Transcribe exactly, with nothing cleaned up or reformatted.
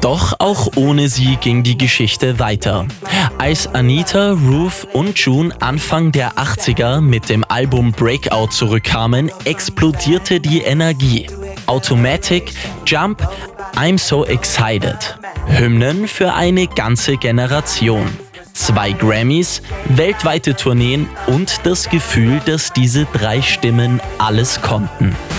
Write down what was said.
Doch auch ohne sie ging die Geschichte weiter. Als Anita, Ruth und June Anfang der achtziger mit dem Album Breakout zurückkamen, explodierte die Energie. Automatic, Jump, I'm So Excited. Hymnen für eine ganze Generation. Zwei Grammys, weltweite Tourneen und das Gefühl, dass diese drei Stimmen alles konnten.